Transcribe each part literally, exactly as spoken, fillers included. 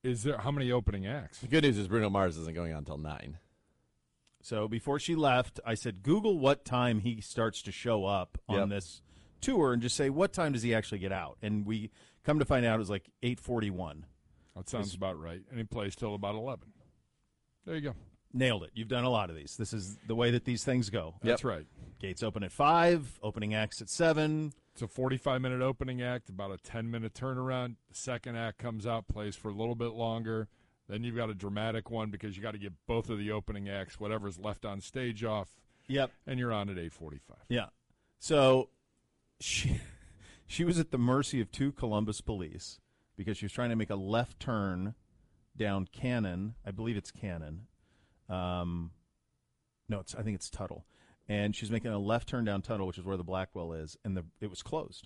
is there how many opening acts? The good news is Bruno Mars isn't going on until nine. So before she left, I said, Google what time he starts to show up on Yep. this tour and just say, what time does he actually get out? And we come to find out it was like eight forty-one. That sounds It's- about right. And he plays till about eleven. There you go. Nailed it. You've done a lot of these. This is the way that these things go. That's right. Gates open at five, opening acts at seven. It's a forty-five minute opening act, about a ten minute turnaround. The second act comes out, plays for a little bit longer. Then you've got a dramatic one because you got to get both of the opening acts, whatever's left on stage, off. Yep. And you're on at eight forty-five. Yeah. So she she was at the mercy of two Columbus police because she was trying to make a left turn down Cannon. I believe it's Cannon. Um, no, it's I think it's Tuttle. And she's making a left turn down Tuttle, which is where the Blackwell is, and the it was closed.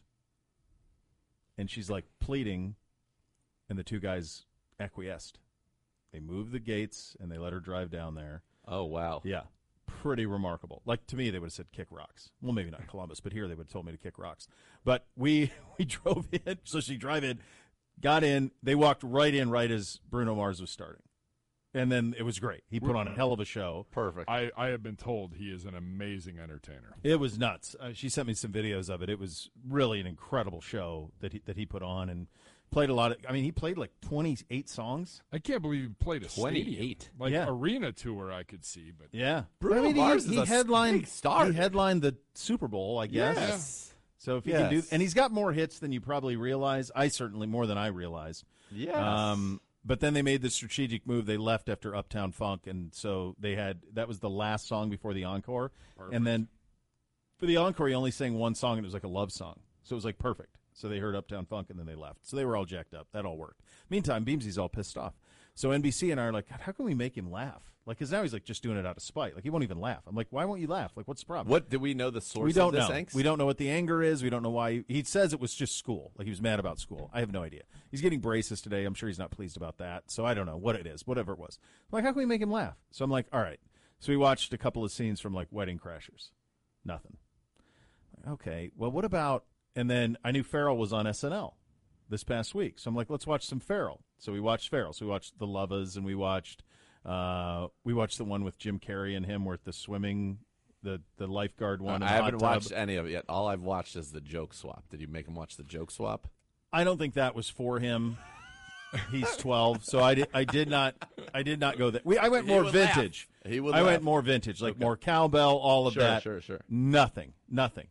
And she's like pleading, and the two guys acquiesced. They moved the gates, and they let her drive down there. Oh, wow. Yeah, pretty remarkable. Like, to me, they would have said kick rocks. Well, maybe not Columbus, but here they would have told me to kick rocks. But we we drove in, so she drive in, got in. They walked right in right as Bruno Mars was starting. And then it was great. He put on a hell of a show. Perfect. I, I have been told he is an amazing entertainer. It was nuts. Uh, she sent me some videos of it. It was really an incredible show that he, that he put on and played a lot of – I mean, he played like twenty-eight songs. I can't believe he played a twenty-eight. stadium. Like Yeah. arena tour I could see. But Yeah. Bruno I mean, Mars he, is he a headlined, big star. He headlined the Super Bowl, I guess. Yes. So if he Yes. can do – and he's got more hits than you probably realize. I certainly – more than I realized. Yes. Um, but then they made the strategic move. They left after Uptown Funk, and so they had – that was the last song before the encore. Perfect. And then for the encore, he only sang one song, and it was like a love song. So it was like perfect. So they heard Uptown Funk, and then they left. So they were all jacked up. That all worked. Meantime, Beamsy's all pissed off. So N B C and I are like, God, how can we make him laugh? Like, because now he's like just doing it out of spite. Like, he won't even laugh. I'm like, why won't you laugh? Like, what's the problem? What do we know the source We don't of this know. angst? We don't know what the anger is. We don't know why. He, he says it was just school. Like, he was mad about school. I have no idea. He's getting braces today. I'm sure he's not pleased about that. So I don't know what it is, whatever it was. I'm like, how can we make him laugh? So I'm like, all right. So we watched a couple of scenes from, like, Wedding Crashers. Nothing. Okay. Well, what about, and then I knew Farrell was on S N L this past week. So I'm like, let's watch some Farrell. So we watched Farrell. So we watched The Lovas, and we watched uh, we watched the one with Jim Carrey and him where at the swimming, the, the lifeguard one. in I the hot haven't tub. watched any of it yet. All I've watched is the joke swap. Did you make him watch the joke swap? I don't think that was for him. He's twelve, so I did, I did not I did not go there. We, I went He more would vintage. laugh. He would I laugh. went more vintage, like Okay. more cowbell, all of Sure, that. sure, sure. Nothing, nothing.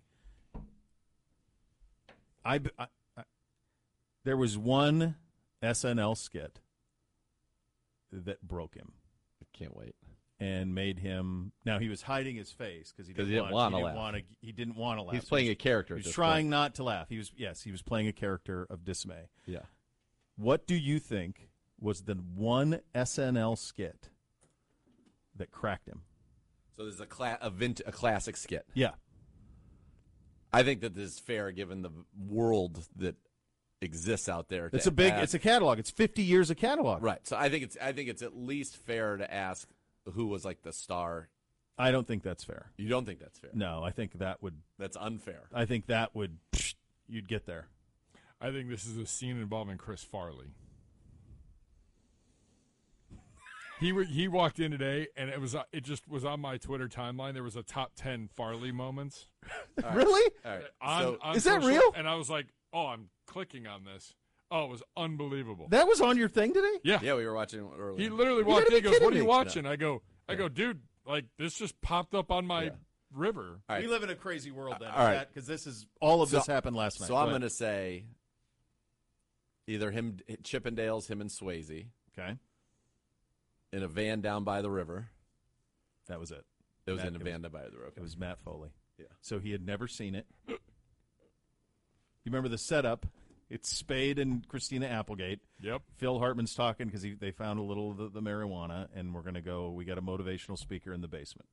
I, I, I there was one S N L skit that broke him I can't wait. and made him. Now he was hiding his face because he 'Cause didn't, he didn't want, wanna he laugh. didn't want to. He didn't want to laugh. He's So playing he a character. was, at he was this trying point. not to laugh. He was yes, he was playing a character of dismay. Yeah. What do you think was the one S N L skit that cracked him? So there's a cla- a, vint- a classic skit. Yeah. I think that this is fair given the world that exists out there. to It's a big ask- it's a catalog. It's fifty years of catalog. right. So I think it's I think it's at least fair to ask who was like the star. I don't think that's fair. You don't think that's fair? No, I think that would That's unfair. I think that would psh, you'd get there. I think this is a scene involving Chris Farley. He w- he walked in today, and it was uh, it just was on my Twitter timeline. There was a top ten Farley moments. Really? All right. On, so on Is that social, real? And I was like, oh, I'm clicking on this. Oh, it was unbelievable. That was on your thing today? yeah. yeah, we were watching earlier. He literally You walked gotta in. be He goes, "What are kidding you me." watching?" I go, "I go, dude, like this just popped up on my Yeah. river." All right. We live in a crazy world then. All right. Because this is all of So- this happened last night. So Go I'm ahead. going to say either him, Chippendales, him and Swayze Okay. in a van down by the river. That was it. It was Matt- in a it van down by the river. It was Matt Foley. Yeah. So he had never seen it. You remember the setup? It's Spade and Christina Applegate. Yep. Phil Hartman's talking because they found a little of the, the marijuana, and we're going to go. We got a motivational speaker in the basement.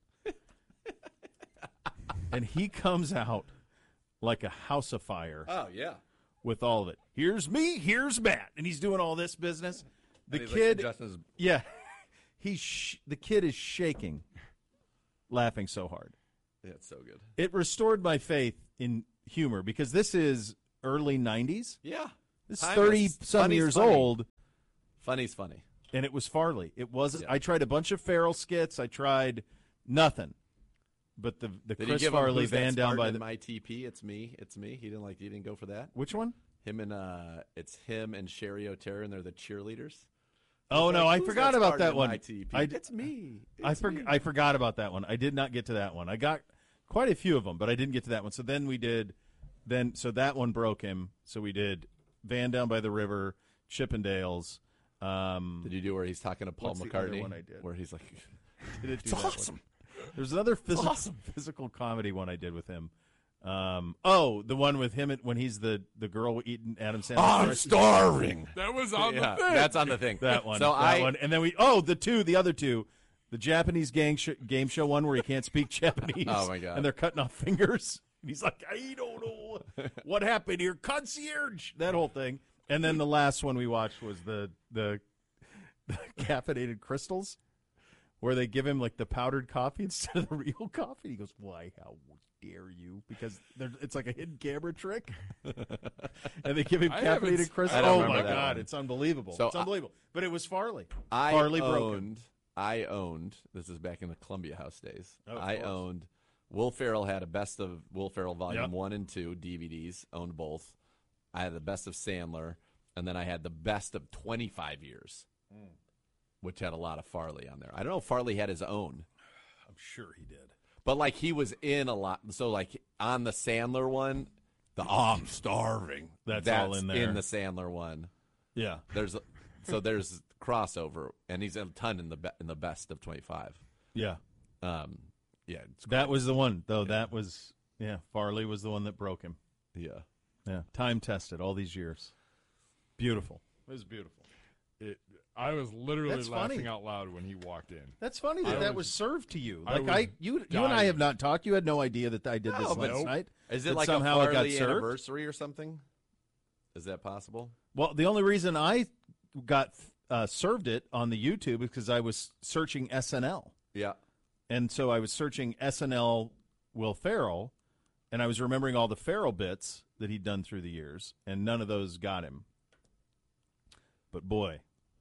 And he comes out like a house of fire Oh, yeah. with all of it. Here's me, here's Matt. And he's doing all this business. The And he's, like, kid, adjusting his- yeah, he's sh- the kid is shaking, laughing so hard. Yeah, it's so good. It restored my faith in humor because this is early nineties. Yeah. This is Timeless. thirty some Funny's years funny. old. Funny's funny. And it was Farley. It wasn't. Yeah. I tried a bunch of Farrell skits. I tried nothing. But the the Did Chris he give Farley him, Who's Van that Down by Spartan the in my T P? It's me. It's me. He didn't like. He didn't go for that. which one? Him and uh, it's him and Sherry O'Terra, and they're the cheerleaders. Oh He's no, like, I "Who's forgot that about Spartan that in one. my T P?" I, It's me. I It's for, me. I forgot about that one. I did not get to that one. I got quite a few of them, but I didn't get to that one. So then we did. Then so that one broke him. So we did Van Down by the River, Chippendales. Um, Did you do where he's talking to Paul What's the other McCartney? one I did? Where he's like, did it do "It's that one. awesome." There's another physical, awesome. physical comedy one I did with him. Um, oh, the one with him at, when he's the, the girl eating Adam Sandler. I'm starving. That was on Yeah, the thing. that's on the thing. That one. So that I one. And then we oh the two the other two, the Japanese gang sh- game show one where he can't speak Japanese. Oh, my God. And they're cutting off fingers. And he's like, I don't know what happened here, concierge. That whole thing. And then the last one we watched was the the, the caffeinated crystals, where they give him like the powdered coffee instead of the real coffee. He goes, why? How dare you? Because it's like a hidden camera trick. And they give him I haven't s- caffeinated crystals. I don't Oh my remember that God, one. it's unbelievable. So it's I- unbelievable. But it was Farley. I Farley broke him. owned. I owned. This is back in the Columbia House days. Oh, of I course. owned. Will Ferrell had a best of Will Ferrell Volume Yep. One and Two D V Ds. Owned both. I had the best of Sandler, and then I had the best of twenty-five years, Mm. which had a lot of Farley on there. I don't know if Farley had his own, I'm sure he did. but like he was in a lot. So like on the Sandler one, the I'm starving. That's all in there. In the Sandler one, Yeah. there's so there's crossover, and he's a ton in the be- in the best of twenty-five. Yeah. Um, yeah, it's That was the one, though. That was, yeah, Farley was the one that broke him. yeah. Yeah. Time tested all these years. Beautiful. It was beautiful. It, I was literally That's laughing funny. out loud when he walked in. That's funny that I that was- was served to you. I Like was I, you, you and I dying. have not talked. You had no idea that I did this No, but last nope. night. Is it That like somehow a it got Farley served? anniversary or something? Is that possible? Well, the only reason I got uh, served it on the YouTube is because I was searching S N L. Yeah. And so I was searching S N L Will Ferrell, and I was remembering all the Ferrell bits that he'd done through the years, and none of those got him. But boy,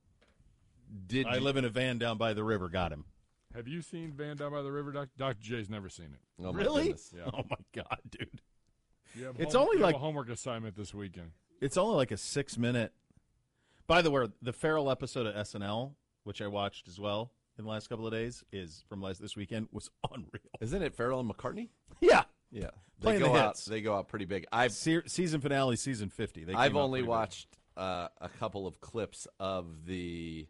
Did I you- live in a van down by the river got him. Have you seen Van Down by the River? Doc- Doctor J's never seen it. Oh, my Really? goodness. Yeah. Oh my God, dude! You have It's home- only you have like- a homework assignment this weekend. It's only like a six minute. By the way, the Ferrell episode of S N L, which I watched as well in the last couple of days, is from last this weekend, was unreal. Isn't it Farrell and McCartney? Yeah, Yeah. They Playing go the out. hits. They go out pretty big. I've Se- season finale, season fifty. They I've came out only pretty big. watched uh, a couple of clips of the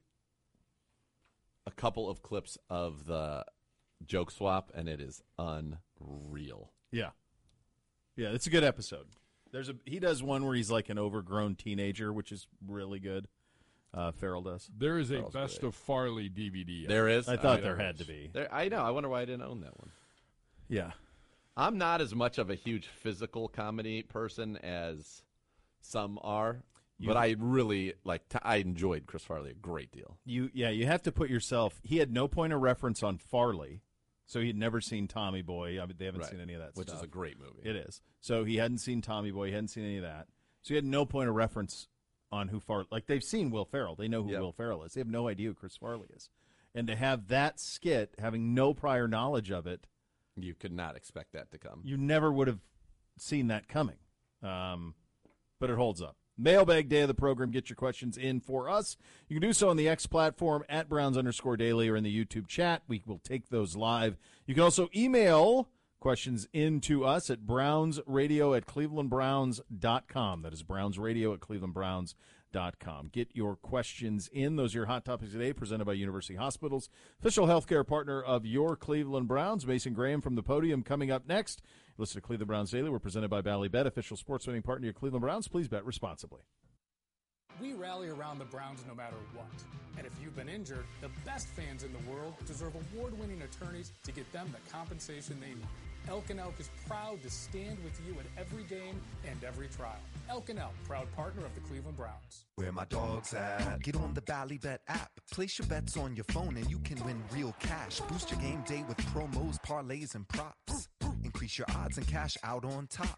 a couple of clips of the joke swap, and it is unreal. Yeah, yeah, it's a good episode. There's a he does one where he's like an overgrown teenager, which is really good. Uh, Farrell does. There is a Charles Best Gray. of Farley D V D. There is. I thought Uh, there had to be. There, I know. I wonder why I didn't own that one. Yeah, I'm not as much of a huge physical comedy person as some are, You- but I really like. T- I enjoyed Chris Farley a great deal. you yeah you have to put yourself. He had no point of reference on Farley, so he had never seen Tommy Boy. I mean, they haven't Right. seen any of that Which stuff. is a great movie. It is. So he hadn't seen Tommy Boy. He hadn't seen any of that. So he had no point of reference on who Farley. Like they've seen Will Ferrell. They know who Yep. Will Ferrell is. They have no idea who Chris Farley is. And to have that skit, having no prior knowledge of it, You could not expect that to come. you never would have seen that coming. Um, but it holds up. Mailbag day of the program. Get your questions in for us. You can do so on the X platform at Browns underscore daily or in the YouTube chat. We will take those live. You can also email questions in to us at brownsradio at clevelandbrowns dot com. That is brownsradio at clevelandbrowns dot com. Get your questions in. Those are your hot topics today, presented by University Hospitals, official healthcare partner of your Cleveland Browns. Mason Graham from the podium coming up next. Listen to Cleveland Browns Daily. We're presented by Ballybet, official sports betting partner of your Cleveland Browns. Please bet responsibly. We rally around the Browns no matter what. And if you've been injured, the best fans in the world deserve award-winning attorneys to get them the compensation they need. Elk and Elk is proud to stand with you at every game and every trial. Elk and Elk, proud partner of the Cleveland Browns. Where my dog's at. Get on the Ballybet app. Place your bets on your phone and you can win real cash. Boost your game day with promos, parlays, and props. Increase your odds and cash out on top.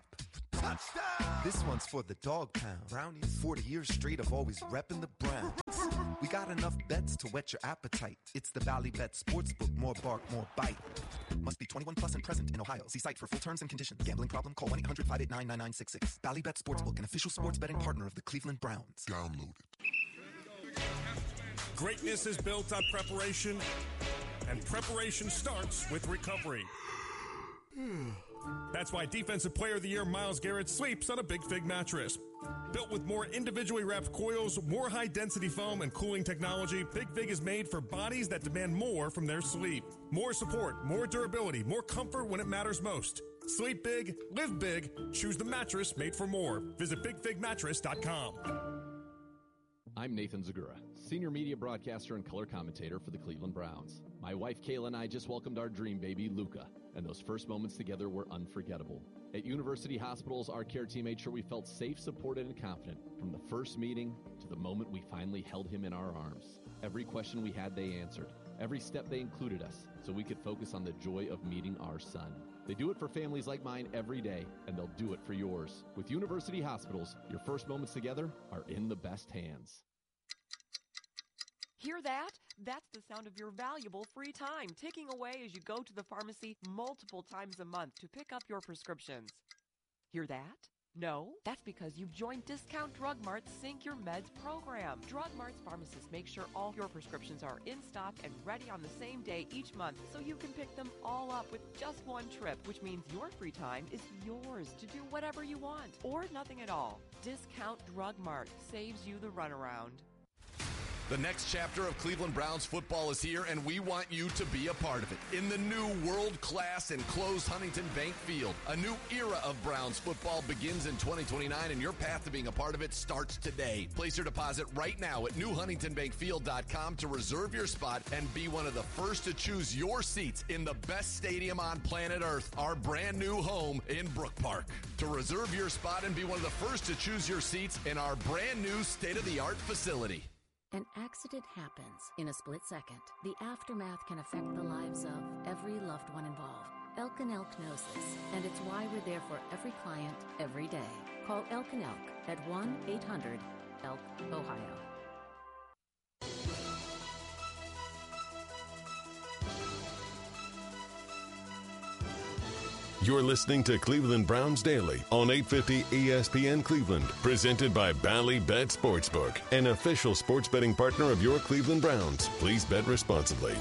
Touchdown! This one's for the dog pound. Brownies. forty years straight of always repping the Browns. We got enough bets to whet your appetite. It's the Bally Bet Sportsbook. More bark, more bite. Must be twenty-one plus and present in Ohio. See site for full terms and conditions. Gambling problem? Call one eight hundred five eight nine nine nine six six. Bally Bet Sportsbook, an official sports betting partner of the Cleveland Browns. Download it. Greatness is built on preparation, and preparation starts with recovery. That's why Defensive Player of the Year Myles Garrett sleeps on a Big Fig mattress. Built with more individually wrapped coils, more high-density foam, and cooling technology, Big Fig is made for bodies that demand more from their sleep. More support, more durability, more comfort when it matters most. Sleep big, live big, choose the mattress made for more. Visit big fig mattress dot com. I'm Nathan Zagura, senior media broadcaster and color commentator for the Cleveland Browns. My wife Kayla and I just welcomed our dream baby, Luca, and those first moments together were unforgettable. At University Hospitals, our care team made sure we felt safe, supported, and confident from the first meeting to the moment we finally held him in our arms. Every question we had, they answered. Every step, they included us, so we could focus on the joy of meeting our son. They do it for families like mine every day, and they'll do it for yours. With University Hospitals, your first moments together are in the best hands. Hear that? That's the sound of your valuable free time ticking away as you go to the pharmacy multiple times a month to pick up your prescriptions. Hear that? No? That's because you've joined Discount Drug Mart's Sync Your Meds program. Drug Mart's pharmacists make sure all your prescriptions are in stock and ready on the same day each month, so you can pick them all up with just one trip, which means your free time is yours to do whatever you want, or nothing at all. Discount Drug Mart saves you the runaround. The next chapter of Cleveland Browns football is here, and we want you to be a part of it. In the new world-class enclosed Huntington Bank Field, a new era of Browns football begins in twenty twenty-nine, and your path to being a part of it starts today. Place your deposit right now at new huntington bank field dot com to reserve your spot and be one of the first to choose your seats in the best stadium on planet Earth, our brand new home in Brook Park. To reserve your spot and be one of the first to choose your seats in our brand new state-of-the-art facility. An accident happens in a split second. The aftermath can affect the lives of every loved one involved. Elk and Elk knows this, and it's why we're there for every client, every day. Call Elk and Elk at one eight hundred elk Ohio. You're listening to Cleveland Browns Daily on eight fifty E S P N Cleveland, presented by Bally Bet Sportsbook, an official sports betting partner of your Cleveland Browns. Please bet responsibly.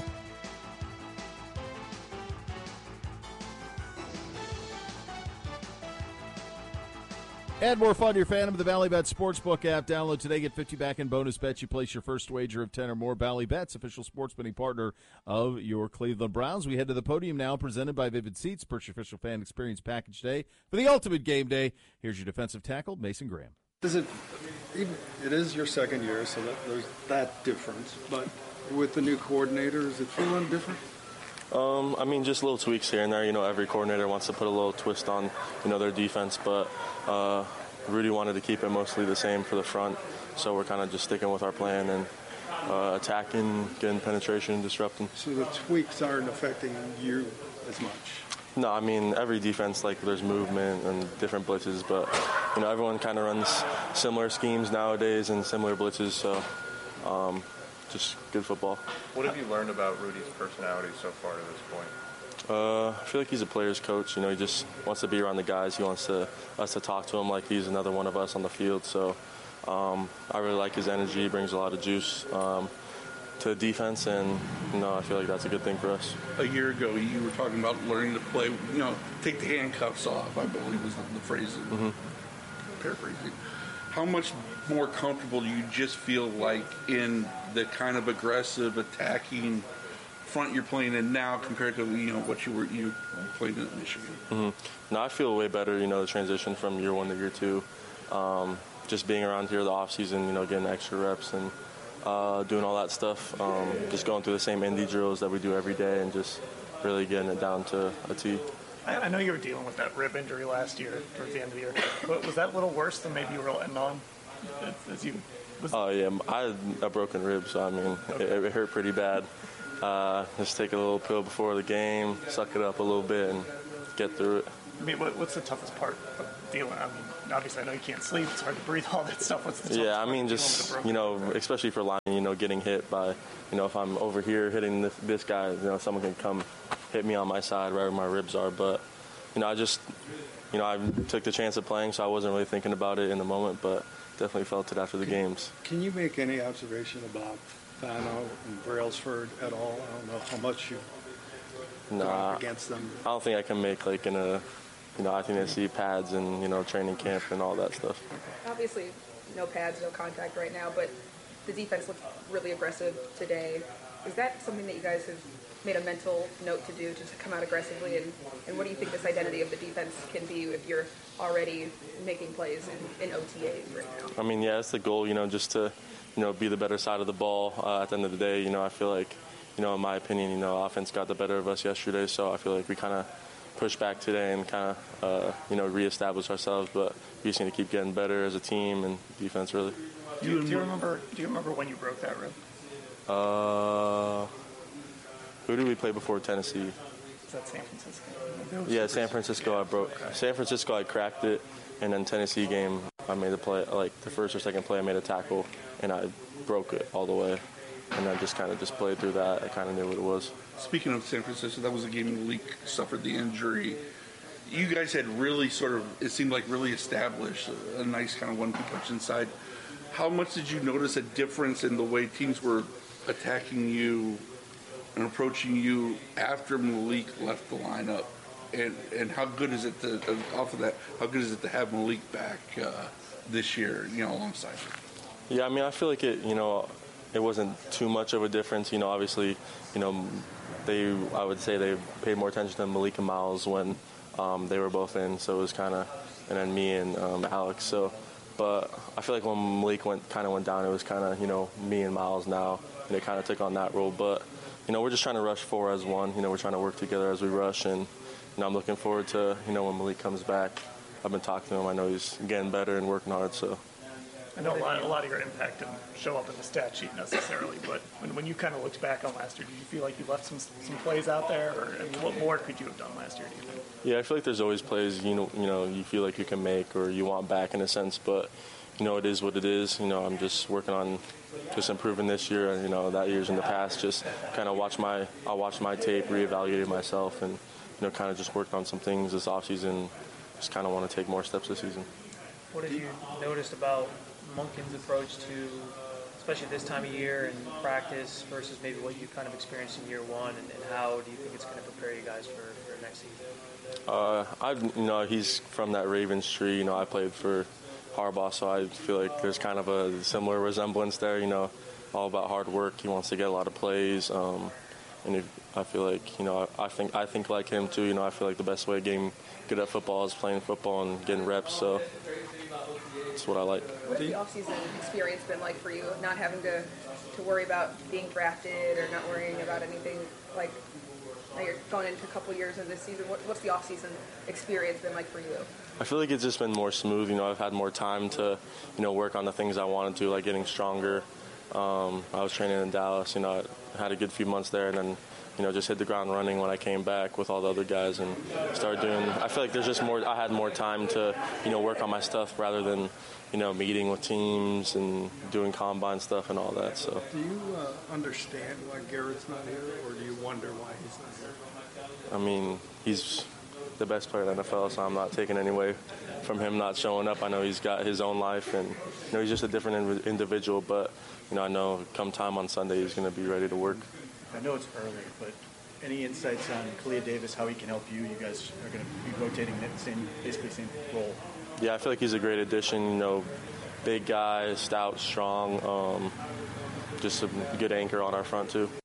Add more fun to your fandom of the Bally Bet Sportsbook app. Download today. Get fifty back in bonus bets. You place your first wager of ten or more. Bally Bets, official sports betting partner of your Cleveland Browns. We head to the podium now, presented by Vivid Seats. Purchase your official fan experience package day for the ultimate game day. Here's your defensive tackle, Mason Graham. Is it? It is your second year, so that, there's that difference. But with the new coordinator, is it feeling different? Um, I mean, just little tweaks here and there. You know, every coordinator wants to put a little twist on, you know, their defense, but uh, Rudy wanted to keep it mostly the same for the front, so we're kind of just sticking with our plan and uh, attacking, getting penetration, disrupting. So the tweaks aren't affecting you as much? No, I mean, every defense, like, there's movement and different blitzes, but, you know, everyone kind of runs similar schemes nowadays and similar blitzes, so um, just good football. What have you learned about Rudy's personality so far to this point? Uh, I feel like he's a player's coach. You know, he just wants to be around the guys. He wants to, us to talk to him like he's another one of us on the field. So um, I really like his energy. He brings a lot of juice um, to the defense, and, you know, I feel like that's a good thing for us. A year ago, you were talking about learning to play, you know, take the handcuffs off, I believe was the, the phrase. Mm-hmm. Paraphrasing. How much more comfortable do you just feel like in the kind of aggressive, attacking front you're playing in now compared to, you know, what you were you played in Michigan? Mm-hmm. No, I feel way better, you know, the transition from year one to year two. Um, just being around here the off season, you know, getting extra reps and uh, doing all that stuff. Um, just going through the same indie drills that we do every day and just really getting it down to a T. I know you were dealing with that rib injury last year, towards the end of the year, but was that a little worse than maybe you were letting on? As you was... Oh, yeah, I had a broken rib, so, I mean, okay. it, it hurt pretty bad. Uh, just take a little pill before the game, suck it up a little bit, and get through it. I mean, what, what's the toughest part of dealing? I mean, obviously, I know you can't sleep. It's hard to breathe, all that stuff. What's the toughest Yeah, I part mean, of just, dealing with a you know, especially for line, you know, getting hit by, you know, if I'm over here hitting this, this guy, you know, someone can come hit me on my side right where my ribs are. But, you know, I just, you know, I took the chance of playing, so I wasn't really thinking about it in the moment, but definitely felt it after the games. Can you make any observation about Fano and Brailsford at all? I don't know how much you've gone Nah, up against them. I don't think I can make, like, in a, you know, I think I see pads and, you know, training camp and all that stuff. Obviously, no pads, no contact right now, but the defense looked really aggressive today. Is that something that you guys have made a mental note to do, just to come out aggressively? And, and what do you think this identity of the defense can be if you're already making plays in, in O T As right now? I mean, yeah, it's the goal, you know, just to, you know, be the better side of the ball. Uh, at the end of the day, you know, I feel like, you know, in my opinion, you know, offense got the better of us yesterday, so I feel like we kind of pushed back today and kind of, uh, you know, reestablished ourselves, but we just need to keep getting better as a team and defense, really. Do you, do you remember? Do you remember when you broke that rib? Uh, who did we play before Tennessee? Is that San Francisco? Yeah, San Francisco. I broke. San Francisco, I cracked it, and then Tennessee game, I made a play. Like the first or second play, I made a tackle, and I broke it all the way, and I just kind of just played through that. I kind of knew what it was. Speaking of San Francisco, that was a game Malik suffered the injury. You guys had really sort of, it seemed like really established a, a nice kind of one-two punch inside. How much did you notice a difference in the way teams were attacking you and approaching you after Malik left the lineup? And and how good is it to, off of that, how good is it to have Malik back uh, this year, you know, alongside you? Yeah, I mean, I feel like it, you know, it wasn't too much of a difference. You know, obviously, you know, they, I would say they paid more attention to Malik and Miles when um, they were both in. So it was kind of, and then me and um, Alex. So, but I feel like when Malik went, kind of went down, it was kind of, you know, me and Miles now, and they kind of took on that role. But, you know, we're just trying to rush four as one. You know, we're trying to work together as we rush, and, you know, I'm looking forward to, you know, when Malik comes back. I've been talking to him. I know he's getting better and working hard, so. I know a lot, a lot of your impact didn't show up in the stat sheet necessarily, but when, when you kind of looked back on last year, did you feel like you left some some plays out there, or I mean, what more could you have done last year, do you think? Yeah, I feel like there's always plays, you know, you know, you feel like you can make or you want back in a sense, but, you know, it is what it is. You know, I'm just working on just improving this year, and, you know, that years in the past, just kind of watch my, I watched my tape, reevaluated myself, and, you know, kind of just worked on some things this offseason, just kind of want to take more steps this season. What have you noticed about Monken's approach to, especially this time of year and practice, versus maybe what you kind of experienced in year one, and, and how do you think it's going to prepare you guys for, for next season? Uh, I've, you know, he's from that Ravens tree. You know, I played for Harbaugh, so I feel like there's kind of a similar resemblance there. You know, all about hard work. He wants to get a lot of plays, um, and if, I feel like, you know, I think I think like him too. You know, I feel like the best way of getting good at football is playing football and getting reps. So. That's what I like. What's the offseason experience been like for you, not having to, to worry about being drafted or not worrying about anything? Like, now you're going into a couple years of this season. What, what's the offseason experience been like for you? I feel like it's just been more smooth. You know, I've had more time to, you know, work on the things I wanted to, like getting stronger. Um, I was training in Dallas. You know, I had a good few months there, and then, you know, just hit the ground running when I came back with all the other guys and started doing. I feel like there's just more. I had more time to, you know, work on my stuff rather than, you know, meeting with teams and doing combine stuff and all that. So. Do you uh, understand why Garrett's not here, or do you wonder why he's not here? I mean, he's the best player in the N F L, so I'm not taking any away from him not showing up. I know he's got his own life, and, you know, he's just a different individual. But, you know, I know come time on Sunday he's going to be ready to work. I know it's early, but any insights on Kalia Davis, how he can help you? You guys are going to be rotating the same, basically same role. Yeah, I feel like he's a great addition. You know, big guy, stout, strong, um, just a good anchor on our front too.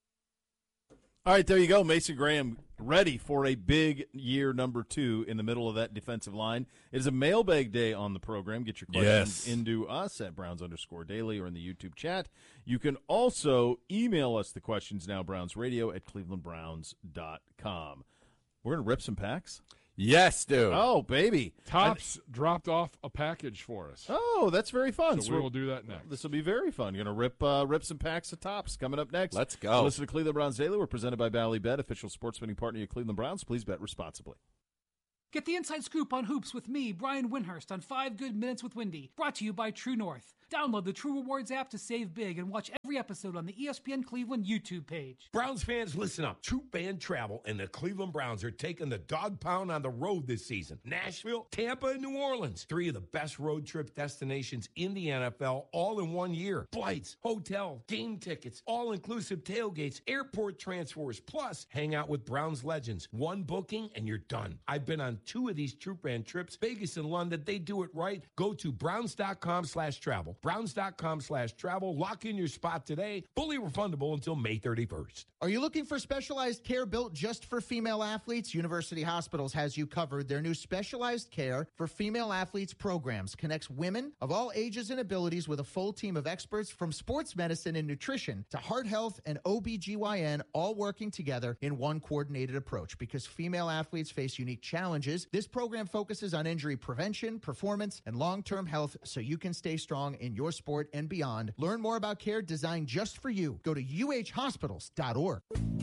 All right, there you go. Mason Graham ready for a big year number two in the middle of that defensive line. It is a mailbag day on the program. Get your questions yes. into us at Browns underscore daily or in the YouTube chat. You can also email us the questions now, Browns Radio at cleveland browns dot com. We're going to rip some packs. Yes, dude. Oh, baby. Tops I, dropped off a package for us. Oh, that's very fun. So, so we will do that next. This will be very fun. You're going to rip uh, rip some packs of Tops coming up next. Let's go. So listen to Cleveland Browns Daily. We're presented by Bally Bet, official sports betting partner of Cleveland Browns. Please bet responsibly. Get the inside scoop on hoops with me, Brian Windhurst, on Five Good Minutes with Wendy, brought to you by True North. Download the True Rewards app to save big and watch every episode on the E S P N Cleveland YouTube page. Browns fans, listen up. Troop Band Travel and the Cleveland Browns are taking the dog pound on the road this season. Nashville, Tampa, and New Orleans. Three of the best road trip destinations in the N F L all in one year. Flights, hotel, game tickets, all-inclusive tailgates, airport transfers, plus hang out with Browns legends. One booking and you're done. I've been on two of these Troop Band trips, Vegas and London. They do it right. Go to browns.com slash travel. Browns.com slash travel. Lock in your spot today. Fully refundable until May thirty-first. Are you looking for specialized care built just for female athletes? University Hospitals has you covered. Their new specialized care for female athletes programs connects women of all ages and abilities with a full team of experts from sports medicine and nutrition to heart health and O B G Y N, all working together in one coordinated approach. Because female athletes face unique challenges, this program focuses on injury prevention, performance, and long-term health so you can stay strong in your sport and beyond. Learn more about care designed just for you. Go to U H hospitals dot org.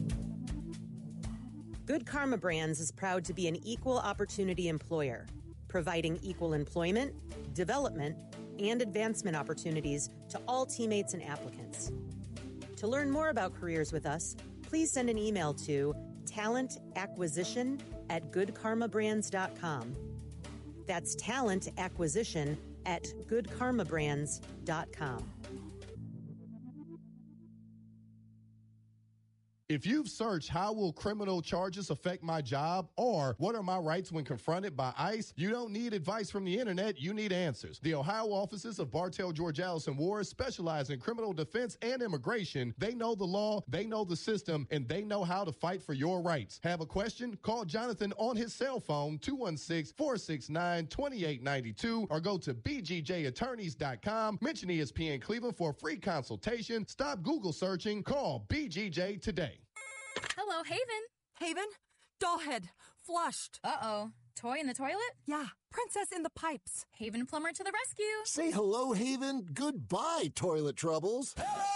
Good Karma Brands is proud to be an equal opportunity employer, providing equal employment, development, and advancement opportunities to all teammates and applicants. To learn more about careers with us, please send an email to talent acquisition at good karma brands dot com. That's talent acquisition at good karma brands dot com. If you've searched how will criminal charges affect my job or what are my rights when confronted by ICE, you don't need advice from the internet, you need answers. The Ohio offices of Bartell, George Allison Ward specialize in criminal defense and immigration. They know the law, they know the system, and they know how to fight for your rights. Have a question? Call Jonathan on his cell phone, two one six, four six nine, two eight nine two, or go to b g j attorneys dot com. Mention E S P N Cleveland for a free consultation. Stop Google searching. Call B G J today. Hello, Haven. Haven? Dollhead. Flushed. Uh-oh. Toy in the toilet? Yeah. Princess in the pipes. Haven Plumber to the rescue. Say hello, Haven. Goodbye, toilet troubles.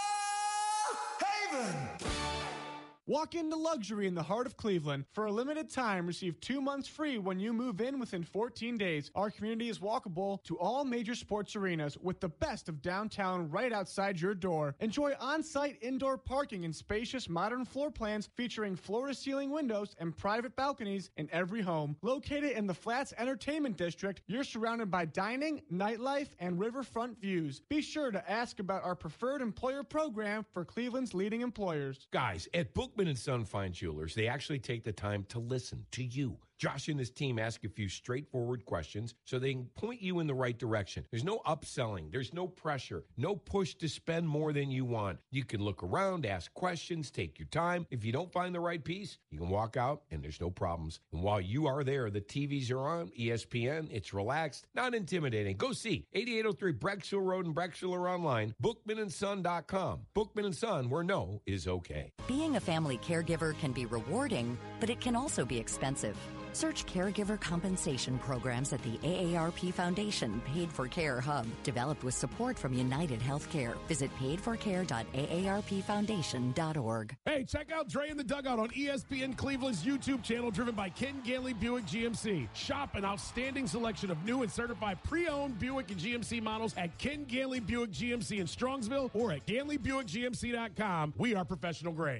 Haven! Walk into luxury in the heart of Cleveland. For a limited time, receive two months free when you move in within fourteen days. Our community is walkable to all major sports arenas with the best of downtown right outside your door. Enjoy on-site indoor parking and spacious modern floor plans featuring floor-to-ceiling windows and private balconies in every home. Located in the Flats Entertainment District, you're surrounded by dining, nightlife, and riverfront views. Be sure to ask about our preferred employer program for Cleveland's leading employers. Guys, at Bookman and Son Fine Jewelers, they actually take the time to listen to you. Josh and his team ask a few straightforward questions so they can point you in the right direction. There's no upselling. There's no pressure. No push to spend more than you want. You can look around, ask questions, take your time. If you don't find the right piece, you can walk out and there's no problems. And while you are there, the T Vs are on, E S P N, it's relaxed, not intimidating. Go see eighty-eight oh three Brecksville Road in Brecksville or online, bookman and son dot com. Bookman and Son, where no is okay. Being a family caregiver can be rewarding, but it can also be expensive. Search caregiver compensation programs at the A A R P Foundation Paid for Care Hub, developed with support from United Healthcare. Visit paid for care dot a a r p foundation dot org. Hey, check out Dre in the Dugout on E S P N Cleveland's YouTube channel, driven by Ken Ganley Buick G M C. Shop an outstanding selection of new and certified pre-owned Buick and G M C models at Ken Ganley Buick G M C in Strongsville or at ganley buick g m c dot com. We are professional grade.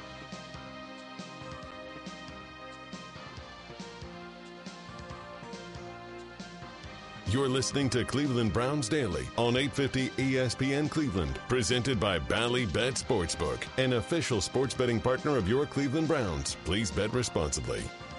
You're listening to Cleveland Browns Daily on eight fifty E S P N Cleveland, presented by Bally Bet Sportsbook, an official sports betting partner of your Cleveland Browns. Please bet responsibly.